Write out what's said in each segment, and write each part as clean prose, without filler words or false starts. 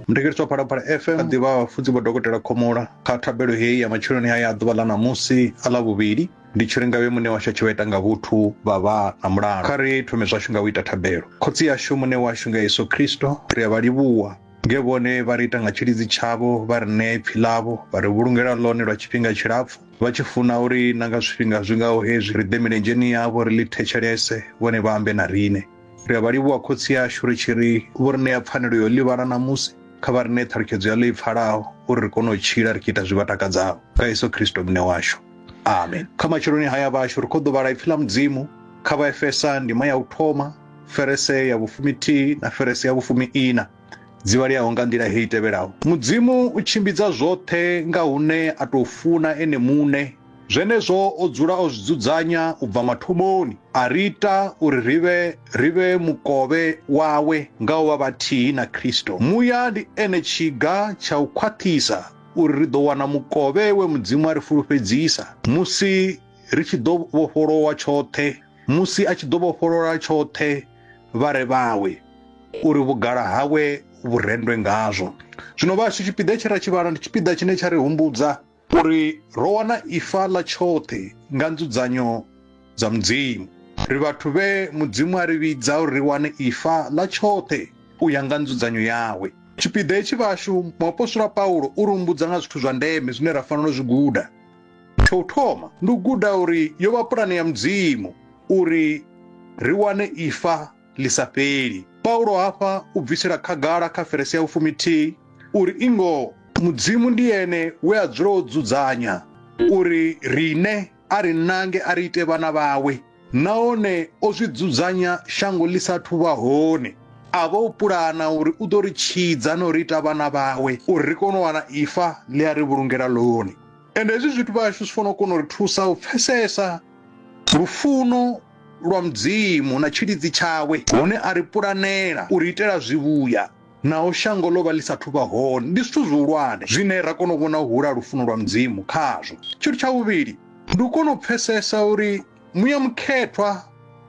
mndekeriso Phalaphala FM ḓivha vhafunzi vha dokotela Khomola kha thabelo heyi ya matshiloni haya a ḓuvha ḽa ṋamusi a ḽa vhuvhili ndi tshi ri ngavhe mune washu tshi vha ita nga vhuthu vha na mulalo kha ri thome zwashu nga u ita thabelo. Khotsi yashu mune washu nga Yesu Kristo ri a vha livhuwa nge vhone vha ri ita nga tshilidzi tshavho vha ri ṋee pfhi ḽavho vha ri vhulungela ḽone lwa tshifhinga tshilapfu vha tshi funa uri na nga zwifhinga zwingaho hezwi ri ḓe milenzheni yavho ri ḽi thetshelese vhone vha ambe na riṋe. Ri a vha livhuwa khotsi yashu ri tshi ri vho ri ṋea pfanelo yo ḽivhana ṋamusi kha vha ri ṋee ṱhalutshedzo ya ḽo i pfhalaho uri ri kone u tshila ri tshi ita zwi vha takadzaho nga Yesu Kristo mune washu. Amen. Kha matshiloni haya vhashu ri khou ḓo vhala ipfhi ḽa mudzimu kha vha Efesa ndima ya u thoma ferese ya vhufuminthihi na ferese ya vhufumi-ina dzi vhaleaho nga nḓila heyi tevhelaho. Mudzimu u tshimbidza zwoṱhe nga hune a tou funa ene muṋe, zwenezwo o dzula o zwi dzudzanya u bva mathomoni a ri ita uri ri vhe mukovhe wawe nga u vha vhathihi na Kristo. Muya ndi ene tshiga tsha u khwaṱhisa uri ri ḓo wana mukovhe we mudzimu a ri fulufhedzisa musi ri tshi ḓo vhofholowa tshoṱhe, musi a tshi ḓo vhofholola tshoṱhe vhare vhawe uri vhugala hawe vhu rendwe ngazwo. Zwino vhashu tshipiḓa tshe ra tshi vhala ndi tshipiḓa tshine tsha ri humbudza uri ro wana ifa ḽa tshoṱhe nga nzudzanyo dza mudzimu. Ri vhathu vhe mudzimu a ri vhidza uri ri wane ifa ḽa tshoṱhe u ya nga nzudzanyo yawe. Tshipiḓa hetshi vhashu muapostola Paulo u ri humbudza nga zwithu zwa ndeme zwine ra fanela u zwi guda. Tsha u thoma ndi u guda uri yo vha pulani ya mudzimu uri ri wane ifa ḽi sa fheli. Paulo hafha u bvisela khagala kha ferese ya vhufuminthihi uri ingo mudzimu ndi ene we a dzula o dzudzanya uri riṋe a ri nange a ri ite vhana vawe, nahone o zwi dzudzanya shango ḽi sathu vha hone. A vha u pulana uri u ḓo ri tshidza na u ri ita vhana vawe uri ri kone u wana ifa ḽi a ri vhulungela ḽone. Ende hezwi zwithu vhashu zwi fanela u kona u ri thusa u pfesesa lufuno lwa mudzimu na tshilidzi tshawe hone a ri pulanela u ri itela zwivhuya naho shango ḽo vha ḽi sathu vha hone. Ndi zwithu zwihulwane zwine ra kona u vhona u hula lufuno lwa mudzimu khazwo. Tshithu tsha vhuvhili ndi u kona u pfesesa uri muya mukhethwa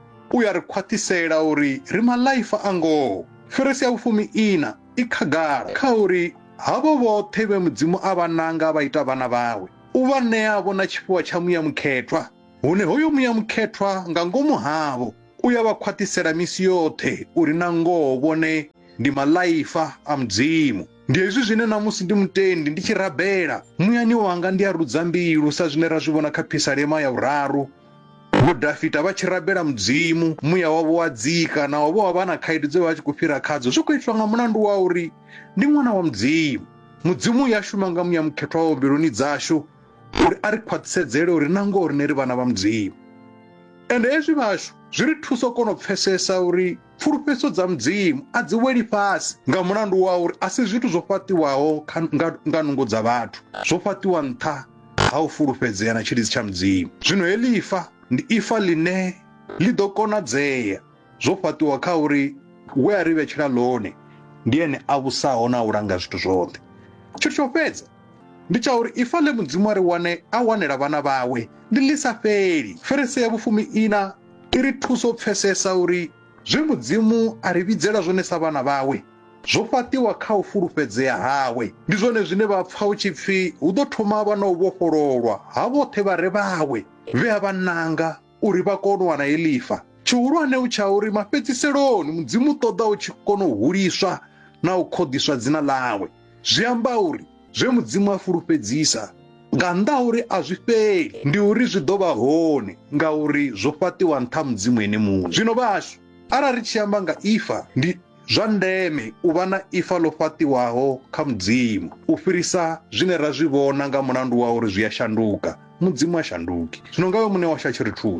u ya ri khwaṱhisela uri ri malaifa a ngoho. Ferese ya vhufumi-ina i khagala kha uri havho vhoṱhe vhe mudzimu a vha nanga vha ita vhana vawe u vha ṋeavho na tshifhiwa tsha muya mukhethwa, hune hoyo muya mukhethwa nga ngomu havho u ya vha khwaṱhisela misi yoṱhe uri na ngoho vhone ndi malaifa a mudzimu. Ndi hezwi zwine namusi ndi mutendi ndi tshi rabela muyani wanga ndi a rudza mbilu sa zwine ra zwi vhona kha Psalm ya 3. Vho Dafita vha tshi rabela mudzimu muya wavho wa dzika na wavho wa vha na khaedu dze vha tshi khou fhira khadzo. Zwi khou itwa nga mulandu wa uri ndi ṅwana wa mudzimu. Mudzimu ya shuma nga muya mukhethwa wa mbiluni dzashu uri a ri khwaṱhisedzele uri na ngoho rine ri vhana vha mudzimu. Ende hezwi vhashu zwi ri thusa u kona u pfesesa uri pfulufhedzo dza mudzimu a dzi weli fhasi nga mulandu wa uri a si zwithu zwo fhaṱiwaho nga nungo dza vhathu, zwo fhaṱiwa nṱha ha u fulufhedzea na tshilidzi tsha mudzimu. Zwino heḽi ifa ndi ifa ḽine ḽi ḓo konadzea zwo fhaṱiwa kha uri we a ri vhetshela ḽone ndi ene a vhusaho na u langa zwithu zwoṱhe. Tshithu tsho fhedza ndi tsha uri ifa ḽe mudzimu a wanela vhana vawe ndi ḽi sa fheli. Ferese ya vhufumi-ina i ri thusa u pfesesa uri zwe mudzimu a ri vhidzela zwone sa vhana vawe zwo fhaṱiwa kha u fulufhedzea hawe. Ndi zwone zwine vha pfa hu tshi pfhi hu ḓo thoma vha na u vhofhololwa ha vhoṱhe vha re vawe vhe a vha nanga uri vha kone u wana heḽi ifa. Tshihulwane u tsha uri mafhedziseloni mudzimu ṱoḓa u tshi kona u huliswa na u khoḓiswa dzina ḽawe. Zwi amba uri zwe mudzimu a fulufhedzisa nga nnḓa uri a zwi fheli ndi uri zwi ḓo vha hone ngauri zwo fhaṱiwa nṱha mudzimu ene muṋe. Zwino vhashu arali ri tshi amba nga ifa ndi zwa ndeme u vha na ifa ḽo fhaṱiwaho kha mudzimu u fhirisa zwine ra zwi vhona nga mulandu wa uri zwi a shanduka. Mudzimu a shanduki. Zwino ngawe muṋe washu a tshi ri thusa.